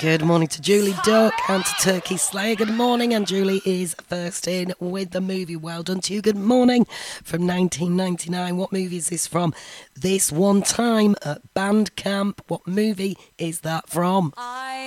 Good morning to Julie Duck and to Turkey Slayer. Good morning, and Julie is first in with the movie. Well done to you. Good morning. From 1999. What movie is this from? This One Time at Bandcamp. What movie is that from?